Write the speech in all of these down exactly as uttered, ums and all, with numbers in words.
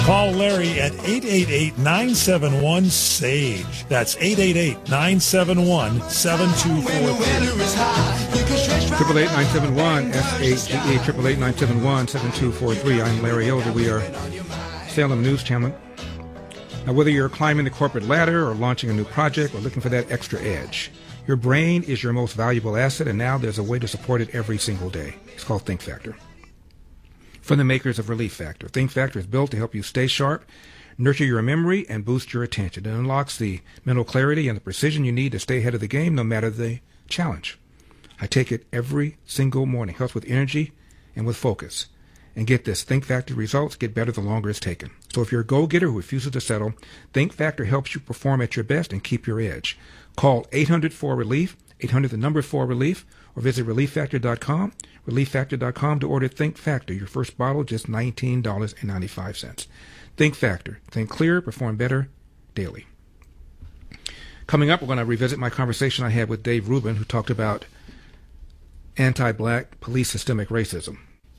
Call Larry at eight eight eight, nine seven one, S A G E. That's eight eight eight, nine seven one, seven two four three. Triple eight nine seven one S A G E. Triple eight nine seven one seven two four three. I'm Larry Elder. We are Salem News Channel. Now, whether you're climbing the corporate ladder or launching a new project or looking for that extra edge, your brain is your most valuable asset, and now there's a way to support it every single day. It's called Think Factor. From the makers of Relief Factor, Think Factor is built to help you stay sharp, nurture your memory, and boost your attention. It unlocks the mental clarity and the precision you need to stay ahead of the game, no matter the challenge. I take it every single morning. Helps with energy and with focus. And get this, Think Factor results get better the longer it's taken. So if you're a go-getter who refuses to settle, Think Factor helps you perform at your best and keep your edge. Call eight hundred four relief, eight hundred the number four relief, or visit relief factor dot com, relief factor dot com to order Think Factor. Your first bottle, just nineteen ninety-five. Think Factor. Think clearer, perform better daily. Coming up, we're going to revisit my conversation I had with Dave Rubin, who talked about anti-black police systemic racism.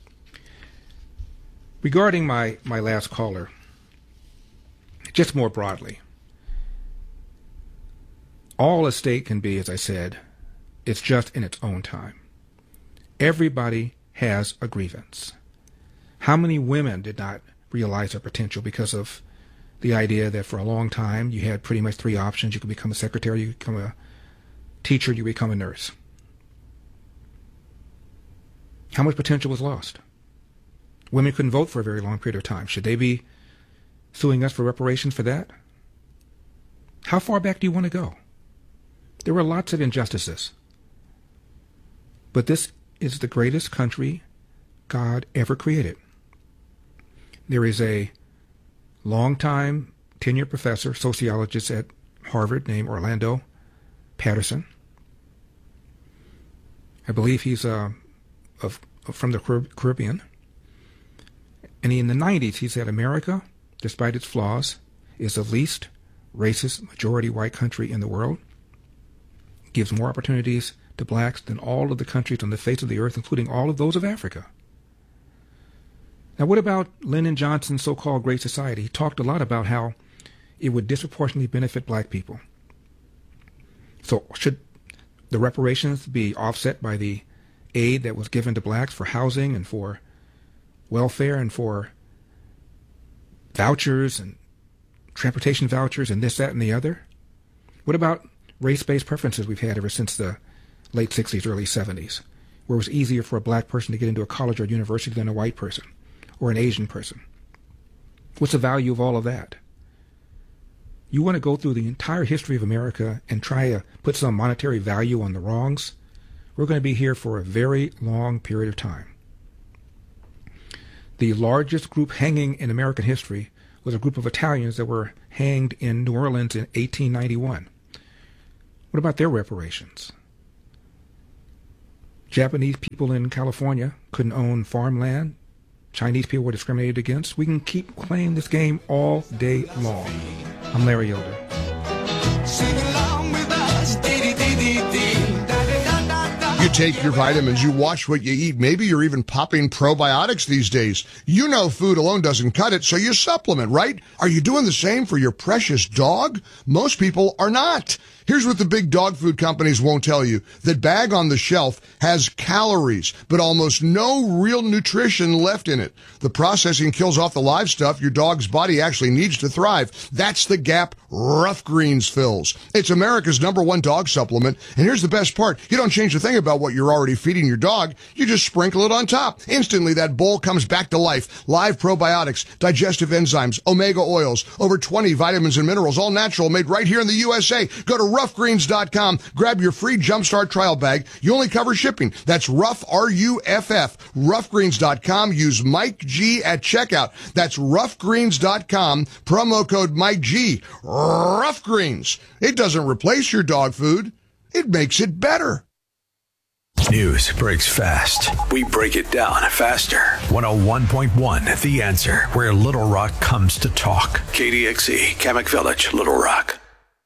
Regarding my, my last caller, just more broadly, all a state can be, as I said, it's just in its own time. Everybody has a grievance. How many women did not realize their potential because of the idea that for a long time you had pretty much three options? You could become a secretary, you could become a teacher, you become a nurse. How much potential was lost? Women couldn't vote for a very long period of time. Should they be suing us for reparations for that? How far back do you want to go? There were lots of injustices. But this is the greatest country God ever created. There is a longtime tenured professor, sociologist at Harvard named Orlando Patterson. I believe he's uh, of, from the Caribbean. And in the nineties, he said America, despite its flaws, is the least racist majority white country in the world. It gives more opportunities to blacks than all of the countries on the face of the earth, including all of those of Africa. Now, what about Lyndon Johnson's so-called Great Society? He talked a lot about how it would disproportionately benefit black people. So should the reparations be offset by the aid that was given to blacks for housing and for welfare and for vouchers and transportation vouchers and this, that, and the other? What about race-based preferences we've had ever since the late sixties, early seventies, where it was easier for a black person to get into a college or university than a white person or an Asian person? What's the value of all of that? You want to go through the entire history of America and try to put some monetary value on the wrongs? We're going to be here for a very long period of time. The largest group hanging in American history was a group of Italians that were hanged in New Orleans in eighteen ninety-one. What about their reparations? Japanese people in California couldn't own farmland. Chinese people were discriminated against. We can keep playing this game all day long. I'm Larry Elder. Sing along with us. You take your vitamins, you watch what you eat. Maybe you're even popping probiotics these days. You know food alone doesn't cut it, so you supplement, right? Are you doing the same for your precious dog? Most people are not. Here's what the big dog food companies won't tell you. That bag on the shelf has calories, but almost no real nutrition left in it. The processing kills off the live stuff your dog's body actually needs to thrive. That's the gap Rough Greens fills. It's America's number one dog supplement, and here's the best part. You don't change a thing about what you're already feeding your dog. You just sprinkle it on top. Instantly, that bowl comes back to life. Live probiotics, digestive enzymes, omega oils, over twenty vitamins and minerals, all natural, made right here in the U S A. Go to rough greens dot com. Grab your free Jumpstart trial bag. You only cover shipping. That's Rough, R U F F. rough greens dot com. Use Mike G at checkout. That's rough greens dot com. Promo code Mike G. Rough Greens. It doesn't replace your dog food. It makes it better. News breaks fast. We break it down faster. one oh one point one, The Answer, where Little Rock comes to talk. K D X E, Kamak Village, Little Rock.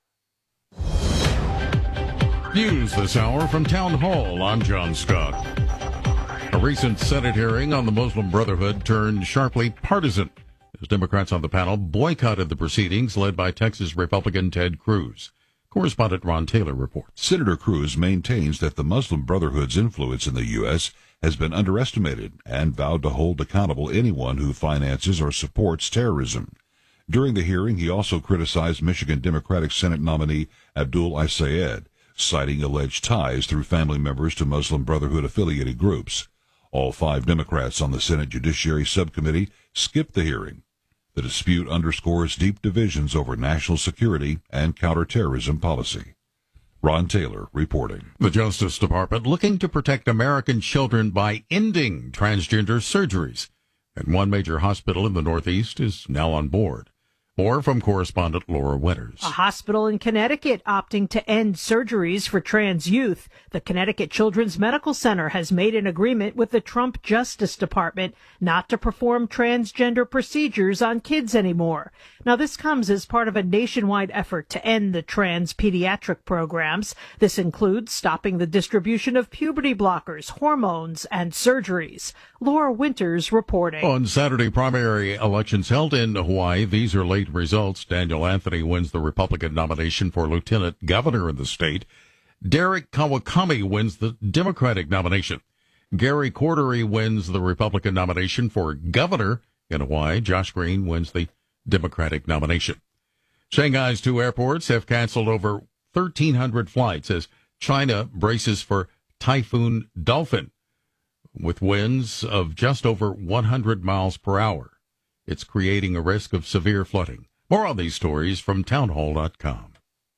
News this hour from Town Hall. I'm John Scott. A recent Senate hearing on the Muslim Brotherhood turned sharply partisan as Democrats on the panel boycotted the proceedings led by Texas Republican Ted Cruz. Correspondent Ron Taylor reports. Senator Cruz maintains that the Muslim Brotherhood's influence in the U S has been underestimated and vowed to hold accountable anyone who finances or supports terrorism. During the hearing, he also criticized Michigan Democratic Senate nominee Abdul Isayed, citing alleged ties through family members to Muslim Brotherhood-affiliated groups. All five Democrats on the Senate Judiciary Subcommittee skipped the hearing. The dispute underscores deep divisions over national security and counterterrorism policy. Ron Taylor reporting. The Justice Department looking to protect American children by ending transgender surgeries. And one major hospital in the Northeast is now on board. More from correspondent Laura Winters. A hospital in Connecticut opting to end surgeries for trans youth. The Connecticut Children's Medical Center has made an agreement with the Trump Justice Department not to perform transgender procedures on kids anymore. Now, this comes as part of a nationwide effort to end the trans pediatric programs. This includes stopping the distribution of puberty blockers, hormones, and surgeries. Laura Winters reporting. On Saturday, primary elections held in Hawaii. These are late results. Daniel Anthony wins the Republican nomination for lieutenant governor in the state. Derek Kawakami wins the Democratic nomination. Gary Cordery wins the Republican nomination for governor in Hawaii. Josh Green wins the Democratic nomination. Shanghai's two airports have canceled over thirteen hundred flights as China braces for Typhoon Dolphin with winds of just over one hundred miles per hour. It's creating a risk of severe flooding. More on these stories from townhall dot com.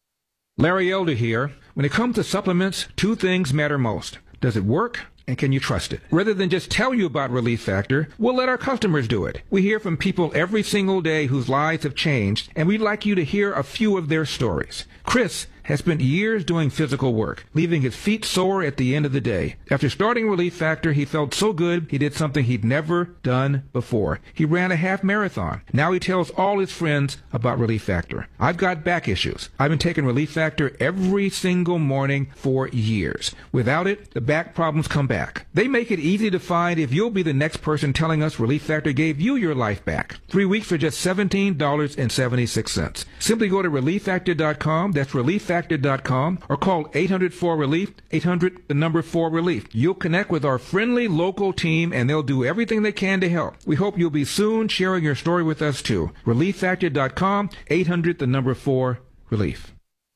Larry Elder here. When it comes to supplements, two things matter most. Does it work? And can you trust it? Rather than just tell you about Relief Factor, we'll let our customers do it. We hear from people every single day whose lives have changed, and we'd like you to hear a few of their stories. Chris has spent years doing physical work, leaving his feet sore at the end of the day. After starting Relief Factor, he felt so good he did something he'd never done before. He ran a half marathon. Now he tells all his friends about Relief Factor. I've got back issues. I've been taking Relief Factor every single morning for years. Without it, the back problems come back. They make it easy to find if you'll be the next person telling us Relief Factor gave you your life back. Three weeks for just seventeen dollars and seventy-six cents. Simply go to relief factor dot com. That's relief factor dot com, or call eight hundred four relief, eight hundred the number four relief. You'll connect with our friendly local team and they'll do everything they can to help. We hope you'll be soon sharing your story with us too. relief factor dot com, eight hundred the number four relief.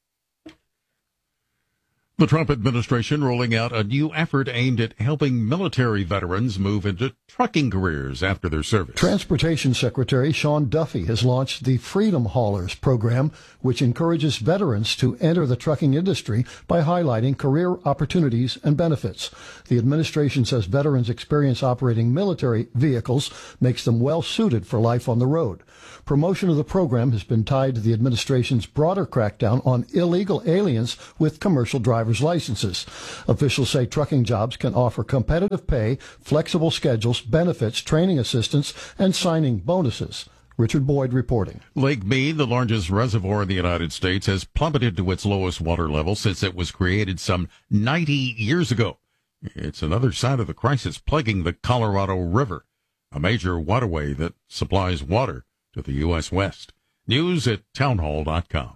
The Trump administration rolling out a new effort aimed at helping military veterans move into trucking careers after their service. Transportation Secretary Sean Duffy has launched the Freedom Haulers program, which encourages veterans to enter the trucking industry by highlighting career opportunities and benefits. The administration says veterans' experience operating military vehicles makes them well suited for life on the road. Promotion of the program has been tied to the administration's broader crackdown on illegal aliens with commercial driver's licenses. Officials say trucking jobs can offer competitive pay, flexible schedules, benefits, training assistance, and signing bonuses. Richard Boyd reporting. Lake Mead, the largest reservoir in the United States, has plummeted to its lowest water level since it was created some ninety years ago. It's another side of the crisis plaguing the Colorado River, a major waterway that supplies water to the U S West. News at townhall dot com.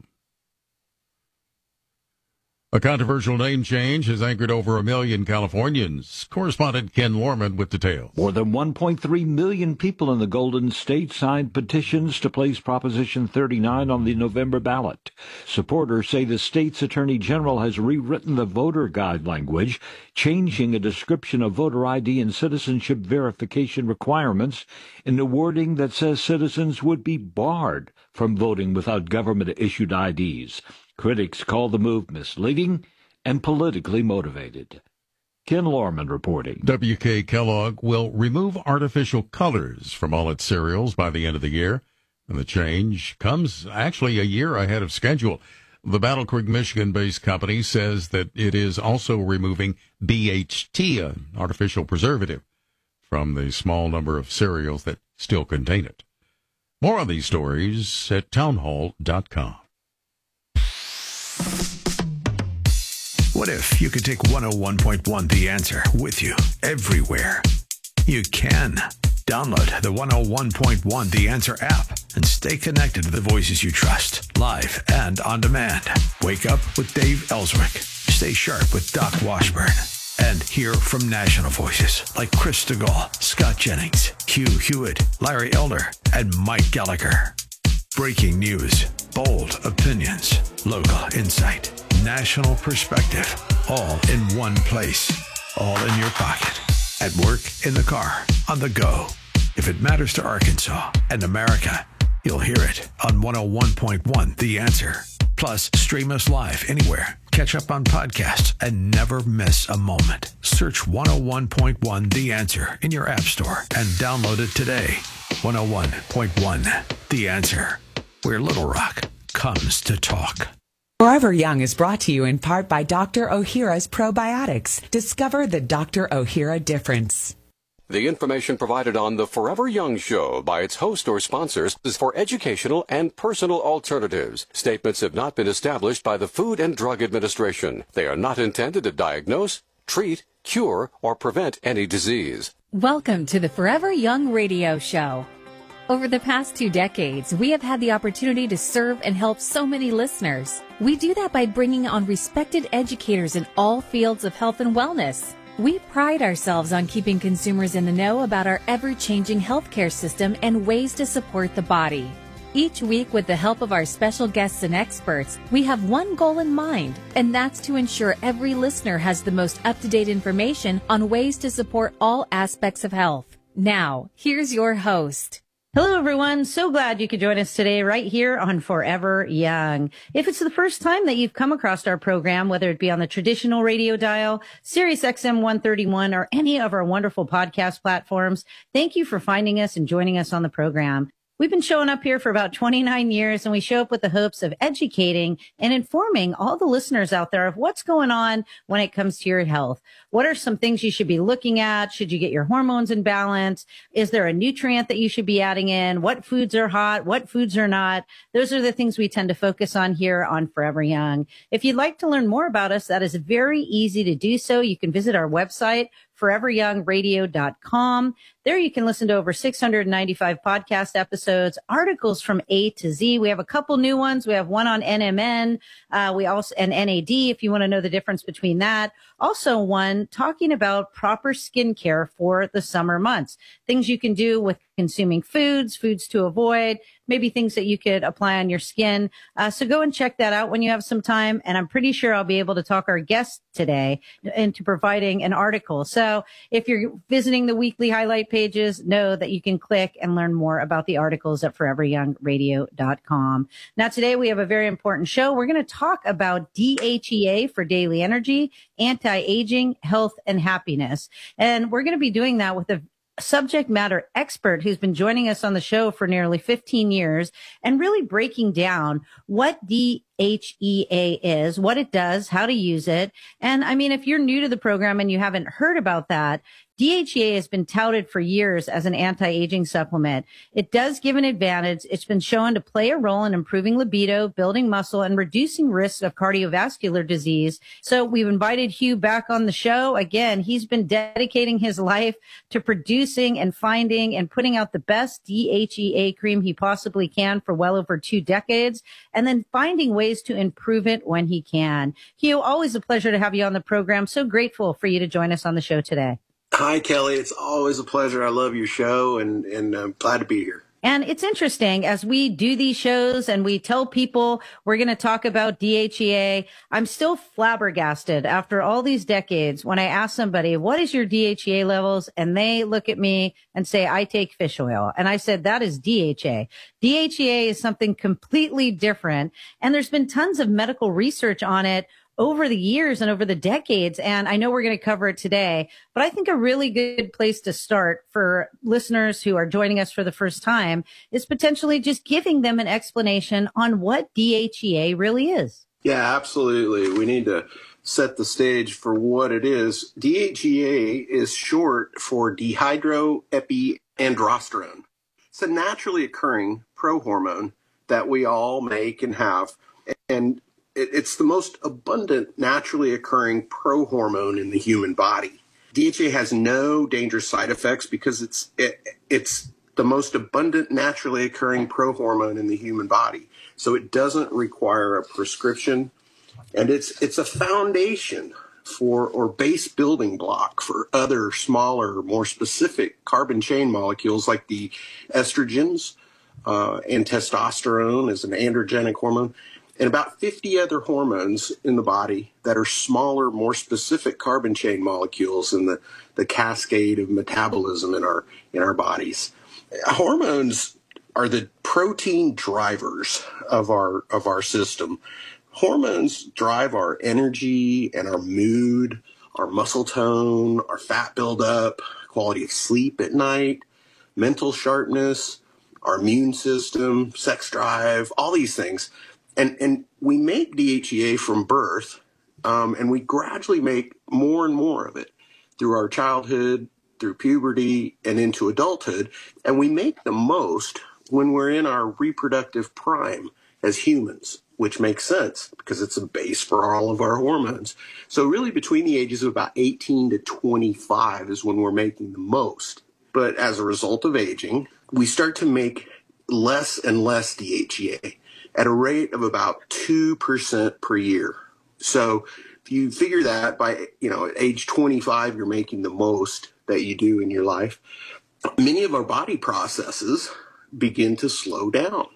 A controversial name change has angered over a million Californians. Correspondent Ken Lorman with details. More than one point three million people in the Golden State signed petitions to place Proposition thirty-nine on the November ballot. Supporters say the state's attorney general has rewritten the voter guide language, changing a description of voter I D and citizenship verification requirements in a wording that says citizens would be barred from voting without government-issued I Ds. Critics call the move misleading and politically motivated. Ken Lorman reporting. W K Kellogg will remove artificial colors from all its cereals by the end of the year, and the change comes actually a year ahead of schedule. The Battle Creek, Michigan-based company says that it is also removing B H T, an artificial preservative, from the small number of cereals that still contain it. More on these stories at townhall dot com. What if you could take one oh one point one The Answer with you everywhere? You can. Download the one oh one point one The Answer app and stay connected to the voices you trust, live and on demand. Wake up with Dave Ellswick. Stay sharp with Doc Washburn. And hear from national voices like Chris DeGaulle, Scott Jennings, Hugh Hewitt, Larry Elder, and Mike Gallagher. Breaking news, bold opinions, local insight, national perspective, all in one place, all in your pocket. At work, in the car, on the go. If it matters to Arkansas and America, you'll hear it on one oh one point one The Answer. Plus, stream us live anywhere. Catch up on podcasts and never miss a moment. Search one oh one point one The Answer in your app store and download it today. one oh one point one The Answer, where Little Rock comes to talk. Forever Young is brought to you in part by Doctor Ohhira's Probiotics. Discover the Doctor Ohhira difference. The information provided on the Forever Young Show by its host or sponsors is for educational and personal alternatives. Statements have not been established by the Food and Drug Administration. They are not intended to diagnose, treat, cure, or prevent any disease. Welcome to the Forever Young Radio Show. Over the past two decades, we have had the opportunity to serve and help so many listeners. We do that by bringing on respected educators in all fields of health and wellness. We pride ourselves on keeping consumers in the know about our ever-changing healthcare system and ways to support the body. Each week, with the help of our special guests and experts, we have one goal in mind, and that's to ensure every listener has the most up-to-date information on ways to support all aspects of health. Now, here's your host. Hello, everyone. So glad you could join us today right here on Forever Young. If it's the first time that you've come across our program, whether it be on the traditional radio dial, Sirius X M one thirty-one, or any of our wonderful podcast platforms, thank you for finding us and joining us on the program. We've been showing up here for about twenty-nine years, and we show up with the hopes of educating and informing all the listeners out there of what's going on when it comes to your health. What are some things you should be looking at? Should you get your hormones in balance? Is there a nutrient that you should be adding in? What foods are hot? What foods are not? Those are the things we tend to focus on here on Forever Young. If you'd like to learn more about us, that is very easy to do so. You can visit our website, forever young radio dot com. There you can listen to over six hundred ninety-five podcast episodes, articles from A to Z. We have a couple new ones. We have one on N M N. Uh, we also, and N A D, if you want to know the difference between that. Also one talking about proper skincare for the summer months. Things you can do with consuming foods, foods to avoid, maybe things that you could apply on your skin. Uh, so go and check that out when you have some time. And I'm pretty sure I'll be able to talk our guest today into providing an article. So if you're visiting the weekly highlight pages, know that you can click and learn more about the articles at forever young radio dot com. Now, today we have a very important show. We're going to talk about D H E A for daily energy, anti-aging, health, and happiness. And we're going to be doing that with a subject matter expert who's been joining us on the show for nearly fifteen years and really breaking down what D H E A is, what it does, how to use it. And I mean, if you're new to the program and you haven't heard about that, D H E A has been touted for years as an anti-aging supplement. It does give an advantage. It's been shown to play a role in improving libido, building muscle, and reducing risks of cardiovascular disease. So we've invited Hugh back on the show. Again, he's been dedicating his life to producing and finding and putting out the best D H E A cream he possibly can for well over two decades, and then finding ways to improve it when he can. Hugh, always a pleasure to have you on the program. So grateful for you to join us on the show today. Hi, Kelly. It's always a pleasure. I love your show, and, and I'm glad to be here. And it's interesting as we do these shows and we tell people we're going to talk about D H E A. I'm still flabbergasted after all these decades when I ask somebody, what is your D H E A levels? And they look at me and say, I take fish oil. And I said, that is D H A. D H E A is something completely different. And there's been tons of medical research on it over the years and over the decades. And I know we're going to cover it today, but I think a really good place to start for listeners who are joining us for the first time is potentially just giving them an explanation on what D H E A really is. Yeah, absolutely. We need to set the stage for what it is. D H E A is short for dehydroepiandrosterone. It's a naturally occurring prohormone that we all make and have. And it's the most abundant, naturally occurring prohormone in the human body. D H E A has no dangerous side effects because it's it, it's the most abundant naturally occurring prohormone in the human body. So it doesn't require a prescription, and it's it's a foundation for or base building block for other smaller, more specific carbon chain molecules like the estrogens uh, and testosterone as an androgenic hormone, and about fifty other hormones in the body that are smaller, more specific carbon chain molecules in the, the cascade of metabolism in our in our bodies. Hormones are the protein drivers of our of our system. Hormones drive our energy and our mood, our muscle tone, our fat buildup, quality of sleep at night, mental sharpness, our immune system, sex drive, all these things. And and we make D H E A from birth, um, and we gradually make more and more of it through our childhood, through puberty, and into adulthood. And we make the most when we're in our reproductive prime as humans, which makes sense because it's a base for all of our hormones. So really between the ages of about eighteen to twenty-five is when we're making the most. But as a result of aging, we start to make less and less D H E A at a rate of about two percent per year. So if you figure that by, you know, at age twenty-five, you're making the most that you do in your life, many of our body processes begin to slow down.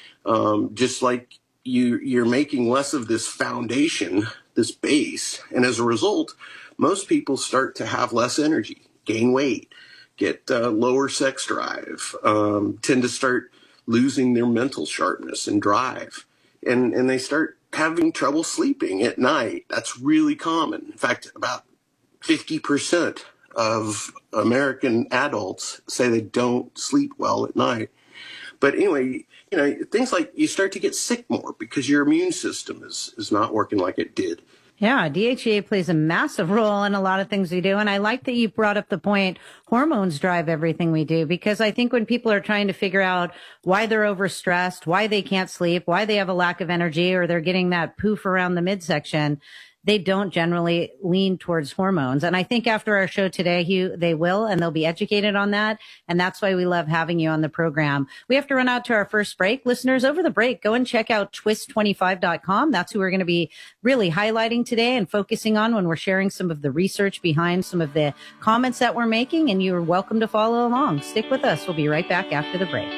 Um, just like you, you're making less of this foundation, this base. And as a result, most people start to have less energy, gain weight, get uh, lower sex drive, um, tend to start losing their mental sharpness and drive. And, and they start having trouble sleeping at night. That's really common. In fact, about fifty percent of American adults say they don't sleep well at night. But anyway, you know, things like you start to get sick more because your immune system is, is not working like it did. Yeah, D H E A plays a massive role in a lot of things we do. And I like that you brought up the point, hormones drive everything we do, because I think when people are trying to figure out why they're overstressed, why they can't sleep, why they have a lack of energy, or they're getting that poof around the midsection, they don't generally lean towards hormones. And I think after our show today, Hugh, they will, and they'll be educated on that. And that's why we love having you on the program. We have to run out to our first break. Listeners, over the break, go and check out twist twenty-five dot com. That's who we're going to be really highlighting today and focusing on when we're sharing some of the research behind some of the comments that we're making. And you're welcome to follow along. Stick with us. We'll be right back after the break.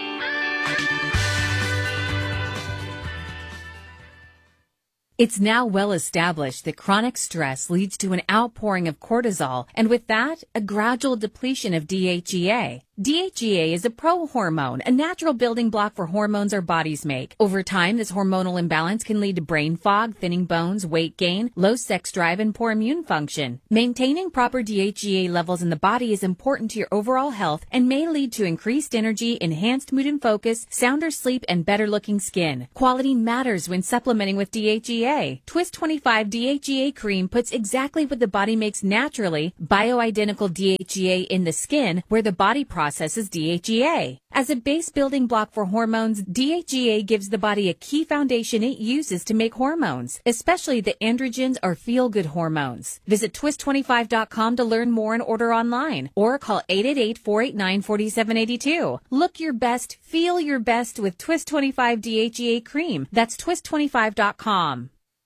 It's now well established that chronic stress leads to an outpouring of cortisol, and with that, a gradual depletion of D H E A. D H E A is a prohormone, a natural building block for hormones our bodies make. Over time, this hormonal imbalance can lead to brain fog, thinning bones, weight gain, low sex drive, and poor immune function. Maintaining proper D H E A levels in the body is important to your overall health and may lead to increased energy, enhanced mood and focus, sounder sleep, and better-looking skin. Quality matters when supplementing with D H E A. Twist twenty-five D H E A cream puts exactly what the body makes naturally, bioidentical D H E A in the skin, where the body processes D H E A. As a base building block for hormones, D H E A gives the body a key foundation it uses to make hormones, especially the androgens or feel-good hormones. Visit twist twenty-five dot com to learn more and order online, or call eight eight eight, four eight nine, four seven eight two. Look your best, feel your best with Twist twenty-five D H E A cream. That's twist twenty-five dot com.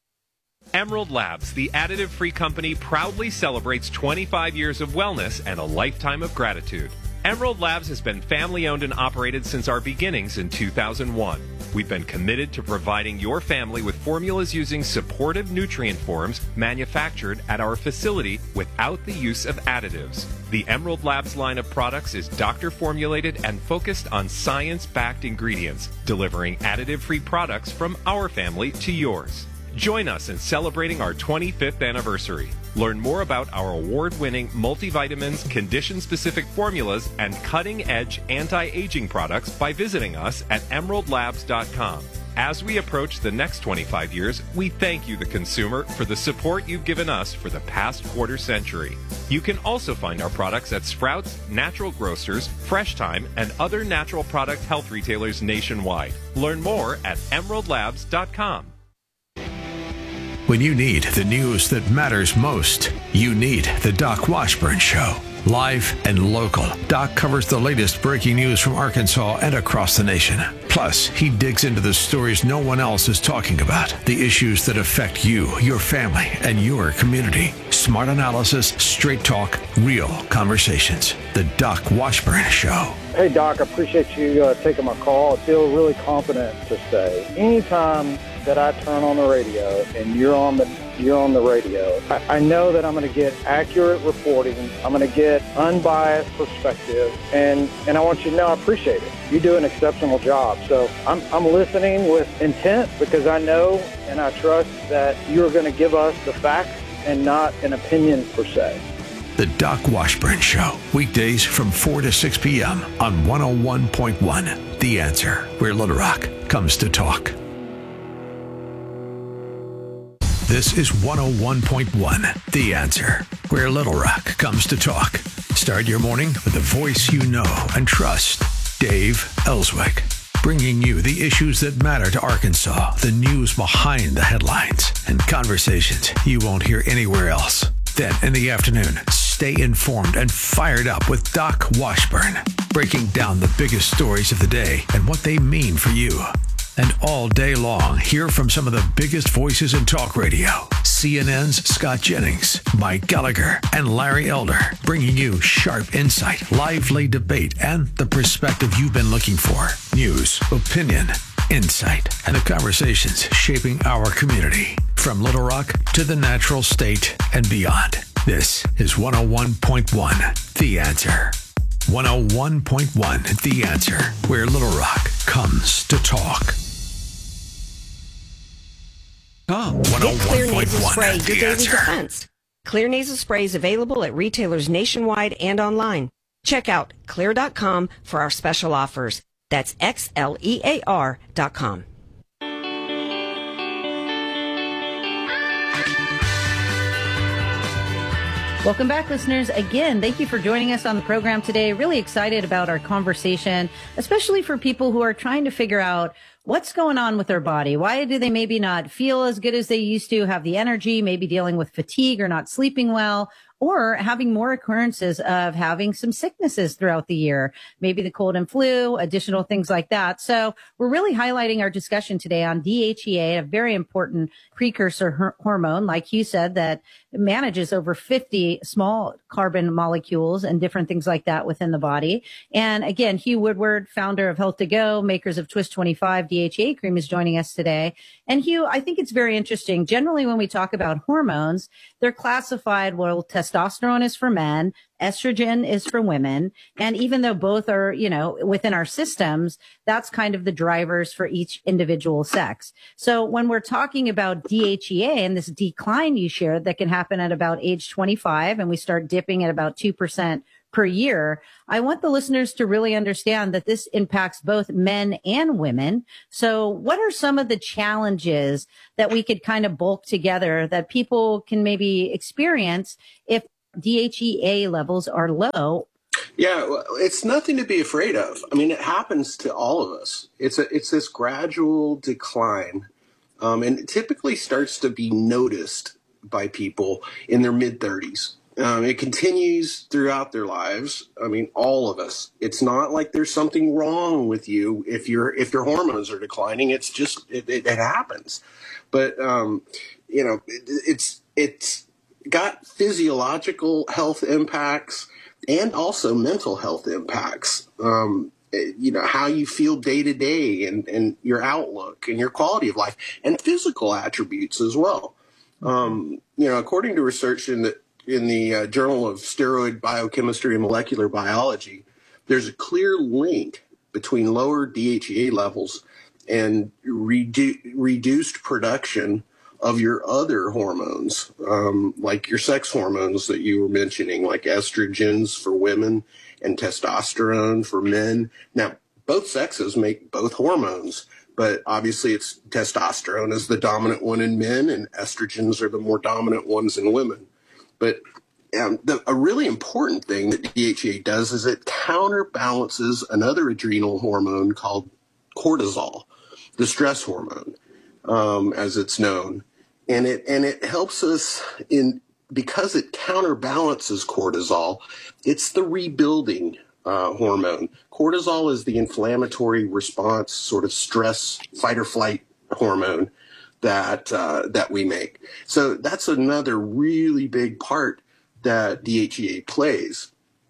Emerald Labs, the additive-free company, proudly celebrates twenty-five years of wellness and a lifetime of gratitude. Emerald Labs has been family-owned and operated since our beginnings in two thousand one. We've been committed to providing your family with formulas using supportive nutrient forms manufactured at our facility without the use of additives. The Emerald Labs line of products is doctor-formulated and focused on science-backed ingredients, delivering additive-free products from our family to yours. Join us in celebrating our twenty-fifth anniversary. Learn more about our award-winning multivitamins, condition-specific formulas, and cutting-edge anti-aging products by visiting us at emerald labs dot com. As we approach the next twenty-five years, we thank you, the consumer, for the support you've given us for the past quarter century. You can also find our products at Sprouts, Natural Grocers, Fresh Time, and other natural product health retailers nationwide. Learn more at emerald labs dot com. When you need the news that matters most, you need the Doc Washburn Show. Live and local, Doc covers the latest breaking news from Arkansas and across the nation. Plus, he digs into the stories no one else is talking about, the issues that affect you, your family, and your community. Smart analysis, straight talk, real conversations. The Doc Washburn Show. Hey, Doc, I appreciate you uh, taking my call. I feel really confident to say anytime that I turn on the radio and you're on the you're on the radio, I, I know that I'm going to get accurate reporting. I'm going to get unbiased perspective, and, and I want you to know I appreciate it. You do an exceptional job. So I'm, I'm listening with intent because I know and I trust that you're going to give us the facts and not an opinion per se. The Doc Washburn Show, weekdays from four to six p.m. on one oh one point one. The Answer, where Little Rock comes to talk. This is one oh one point one, The Answer, where Little Rock comes to talk. Start your morning with the voice you know and trust, Dave Ellswick, bringing you the issues that matter to Arkansas, the news behind the headlines, and conversations you won't hear anywhere else. Then in the afternoon, stay informed and fired up with Doc Washburn, breaking down the biggest stories of the day and what they mean for you. And all day long, hear from some of the biggest voices in talk radio. C N N's Scott Jennings, Mike Gallagher, and Larry Elder, bringing you sharp insight, lively debate, and the perspective you've been looking for. News, opinion, insight, and the conversations shaping our community. From Little Rock to the natural state and beyond. This is one oh one point one, The Answer. one oh one point one, The Answer, where Little Rock comes to talk. Oh, Get Clear Nasal Spray, your daily defense. Clear Nasal Spray is available at retailers nationwide and online. Check out clear dot com for our special offers. That's X L E A R dot com. Welcome back, listeners. Again, thank you for joining us on the program today. Really excited about our conversation, especially for people who are trying to figure out what's going on with their body. Why do they maybe not feel as good as they used to, have the energy, maybe dealing with fatigue or not sleeping well, or having more occurrences of having some sicknesses throughout the year, maybe the cold and flu, additional things like that. So we're really highlighting our discussion today on D H E A, a very important precursor hormone, like you said, that manages over fifty small carbon molecules and different things like that within the body. And again, Hugh Woodward, founder of Health to Go, makers of Twist twenty-five D H E A cream, is joining us today. And Hugh, I think it's very interesting. Generally, when we talk about hormones, they're classified, well, testosterone is for men, estrogen is for women. And even though both are, you know, within our systems, that's kind of the drivers for each individual sex. So when we're talking about D H E A and this decline you shared that can happen at about age twenty-five, and we start dipping at about two percent per year, I want the listeners to really understand that this impacts both men and women. So what are some of the challenges that we could kind of bulk together that people can maybe experience if D H E A levels are low? Yeah, well, it's nothing to be afraid of. I mean, it happens to all of us. It's a, it's this gradual decline, um, and it typically starts to be noticed by people in their mid thirties. Um, it continues throughout their lives. I mean, all of us. It's not like there's something wrong with you if your if your hormones are declining. It's just it, it, it happens. But um, you know, it, it's it's got physiological health impacts and also mental health impacts. Um, it, you know, how you feel day to day, and and your outlook and your quality of life, and physical attributes as well. Um, you know, according to research in the in the uh, Journal of Steroid Biochemistry and Molecular Biology, there's a clear link between lower D H E A levels and redu- reduced production of your other hormones, um, like your sex hormones that you were mentioning, like estrogens for women and testosterone for men. Now, both sexes make both hormones, but obviously it's testosterone is the dominant one in men and estrogens are the more dominant ones in women. But um, the, a really important thing that D H E A does is it counterbalances another adrenal hormone called cortisol, the stress hormone, um, as it's known. And it, and it helps us in, because it counterbalances cortisol, it's the rebuilding uh, hormone. Cortisol is the inflammatory response, sort of stress, fight or flight hormone that uh, that we make. So that's another really big part that D H E A plays.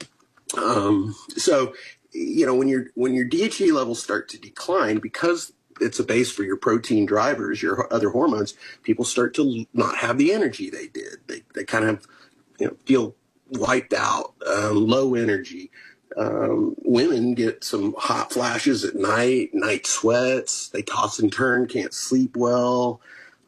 Um, so, you know, when your when your D H E A levels start to decline, because it's a base for your protein drivers, your other hormones, people start to not have the energy they did. They they kind of, you know, feel wiped out, um, low energy. Um, women get some hot flashes at night, night sweats. They toss and turn, can't sleep well.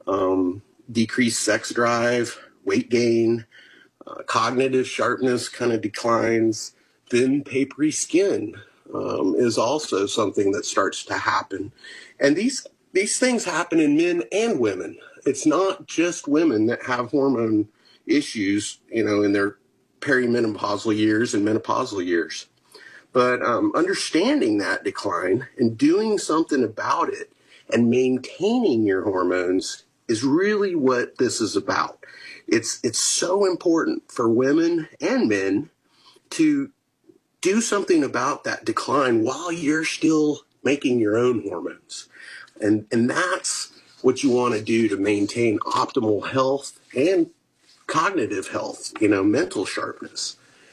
Um, decreased sex drive, weight gain, uh, cognitive sharpness kind of declines. Thin, papery skin um, is also something that starts to happen. And these these things happen in men and women. It's not just women that have hormone issues, you know, in their perimenopausal years and menopausal years. But um, understanding that decline and doing something about it and maintaining your hormones is really what this is about. It's it's so important for women and men to do something about that decline while you're still making your own hormones. And and that's what you want to do to maintain optimal health and cognitive health, you know, mental sharpness.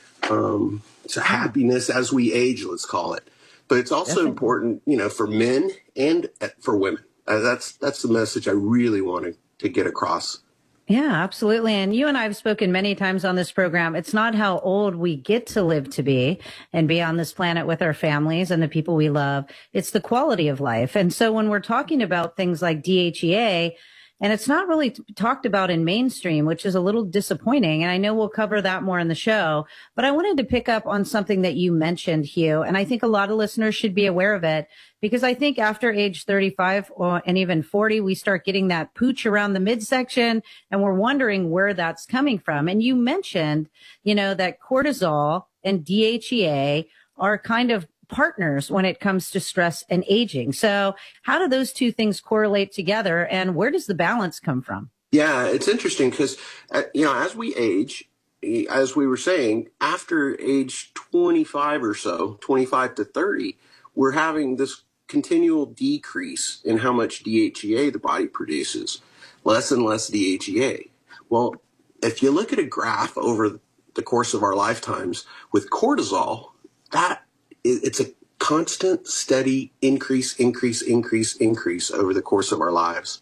Um, so happiness as we age, let's call it. But it's also Definitely. important, you know, for men and for women. Uh, that's that's the message I really wanted to get across. Yeah, absolutely. And you and I have spoken many times on this program. It's not how old we get to live to be and be on this planet with our families and the people we love. It's the quality of life. And so when we're talking about things like D H E A, and it's not really t- talked about in mainstream, which is a little disappointing. And I know we'll cover that more in the show, but I wanted to pick up on something that you mentioned, Hugh. And I think a lot of listeners should be aware of it, because I think after age thirty-five or, and even forty, we start getting that pooch around the midsection, and we're wondering where that's coming from. And you mentioned, you know, that cortisol and D H E A are kind of partners when it comes to stress and aging. So how do those two things correlate together, and where does the balance come from? Yeah, it's interesting because, uh, you know, as we age, as we were saying, after age twenty-five or so, twenty-five to thirty, we're having this continual decrease in how much D H E A the body produces, less and less D H E A. Well, if you look at a graph over the course of our lifetimes with cortisol, that it's a constant, steady increase, increase, increase, increase over the course of our lives.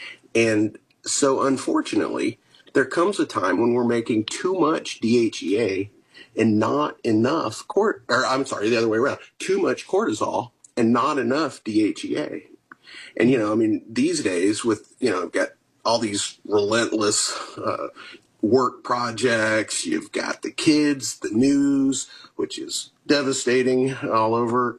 And so, unfortunately, there comes a time when we're making too much D H E A and not enough, cort- or I'm sorry, the other way around, too much cortisol and not enough D H E A. And, you know, I mean, these days with, you know, got all these relentless uh, work projects, you've got the kids, the news, which is devastating all over.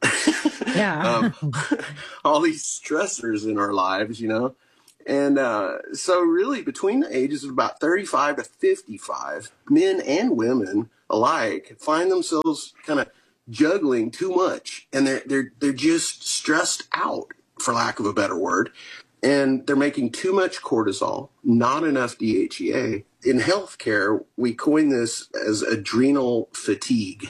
Yeah. um, all these stressors in our lives, you know. And uh, so really between the ages of about thirty-five to fifty-five, men and women alike find themselves kind of juggling too much, and they're they're they're just stressed out, for lack of a better word. And they're making too much cortisol, not enough D H E A. In healthcare, we coin this as adrenal fatigue.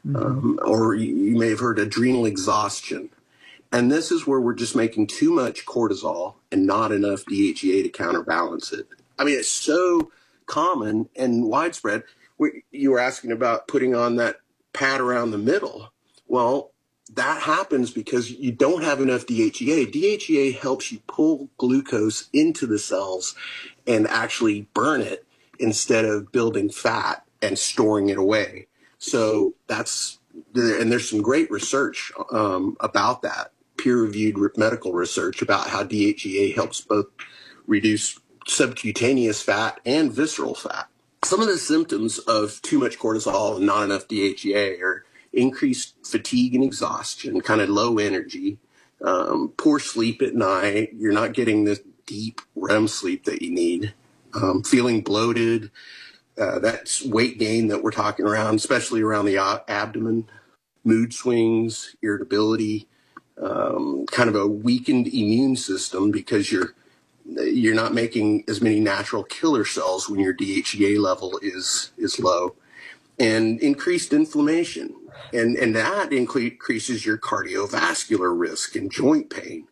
Um, or you, you may have heard adrenal exhaustion. And this is where we're just making too much cortisol and not enough D H E A to counterbalance it. I mean, it's so common and widespread. We, you were asking about putting on that pad around the middle. Well, that happens because you don't have enough D H E A. D H E A helps you pull glucose into the cells and actually burn it instead of building fat and storing it away. So that's, and there's some great research um, about that, peer-reviewed medical research about how D H E A helps both reduce subcutaneous fat and visceral fat. Some of the symptoms of too much cortisol and not enough D H E A are increased fatigue and exhaustion, kind of low energy, um, poor sleep at night. You're not getting the deep R E M sleep that you need, um, feeling bloated. Uh, that's weight gain that we're talking around, especially around the uh, abdomen, mood swings, irritability, um, kind of a weakened immune system because you're You're not making as many natural killer cells when your D H E A level is is low, and increased inflammation, and and that increases your cardiovascular risk and joint pain.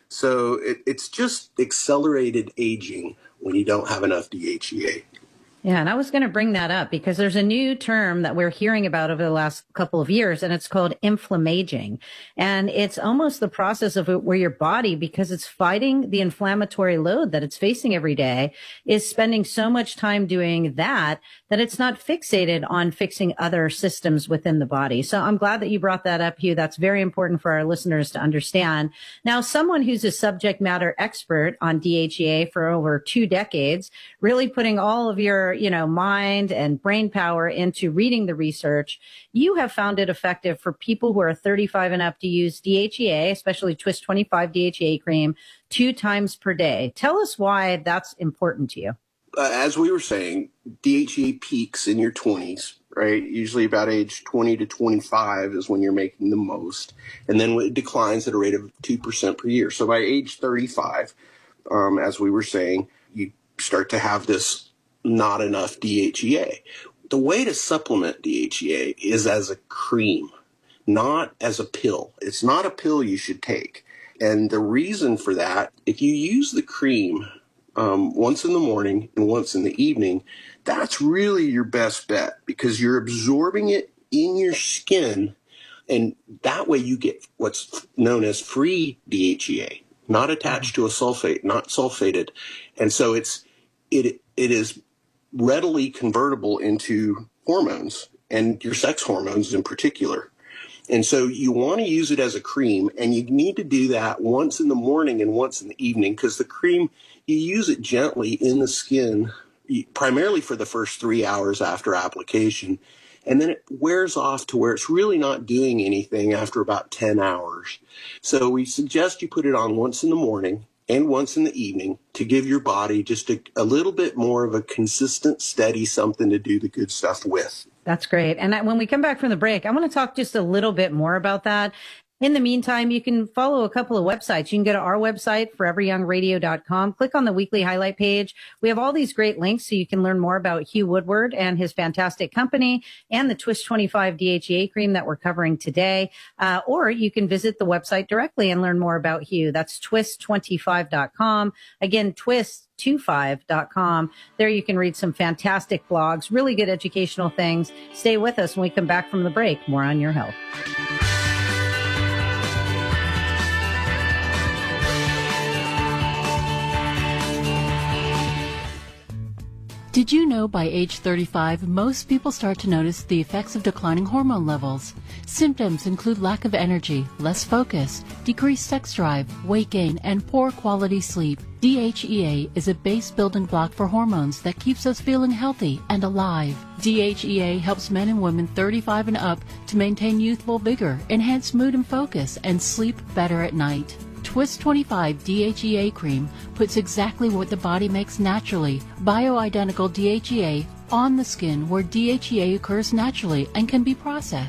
So it, it's just accelerated aging when you don't have enough D H E A. Yeah, and I was going to bring that up because there's a new term that we're hearing about over the last couple of years, and it's called inflammaging. And it's almost the process of where your body, because it's fighting the inflammatory load that it's facing every day, is spending so much time doing that that it's not fixated on fixing other systems within the body. So I'm glad that you brought that up, Hugh. That's very important for our listeners to understand. Now, someone who's a subject matter expert on D H E A for over two decades, really putting all of your you know, mind and brain power into reading the research, you have found it effective for people who are thirty-five and up to use D H E A, especially Twist twenty-five D H E A cream, two times per day. Tell us why that's important to you. Uh, as we were saying, D H E A peaks in your twenties, right? Usually about age twenty to twenty-five is when you're making the most. And then it declines at a rate of two percent per year. So by age thirty-five, um, as we were saying, you start to have this not enough D H E A. The way to supplement D H E A is as a cream, not as a pill. It's not a pill you should take. And the reason for that, if you use the cream um, once in the morning and once in the evening, that's really your best bet because you're absorbing it in your skin. And that way you get what's known as free D H E A, not attached to a sulfate, not sulfated. And so it's, it, it is readily convertible into hormones and your sex hormones in particular. And so you want to use it as a cream, and you need to do that once in the morning and once in the evening because the cream, you use it gently in the skin, primarily for the first three hours after application. And then it wears off to where it's really not doing anything after about ten hours. So we suggest you put it on once in the morning and once in the evening to give your body just a, a little bit more of a consistent, steady something to do the good stuff with. That's great. And when we come back from the break, I want to talk just a little bit more about that. In the meantime, you can follow a couple of websites. You can go to our website, forever young radio dot com. Click on the weekly highlight page. We have all these great links so you can learn more about Hugh Woodward and his fantastic company and the Twist twenty-five D H E A cream that we're covering today. Uh, or you can visit the website directly and learn more about Hugh. That's twist twenty-five dot com. Again, twist twenty-five dot com. There you can read some fantastic blogs, really good educational things. Stay with us when we come back from the break. More on your health. Did you know by age thirty-five, most people start to notice the effects of declining hormone levels? Symptoms include lack of energy, less focus, decreased sex drive, weight gain, and poor quality sleep. D H E A is a base building block for hormones that keeps us feeling healthy and alive. D H E A helps men and women thirty-five and up to maintain youthful vigor, enhance mood and focus, and sleep better at night. Twist twenty-five D H E A cream puts exactly what the body makes naturally, bioidentical D H E A, on the skin where D H E A occurs naturally and can be processed.